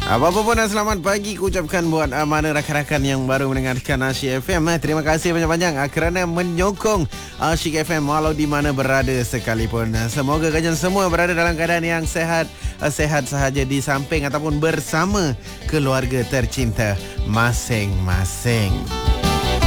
Apa-apa pun selamat pagi ku ucapkan buat mana rakan-rakan yang baru mendengarkan Asyik FM. Terima kasih banyak-banyak kerana menyokong Asyik FM walau di mana berada sekalipun. Semoga kalian semua berada dalam keadaan yang sehat sahaja di samping ataupun bersama keluarga tercinta masing-masing.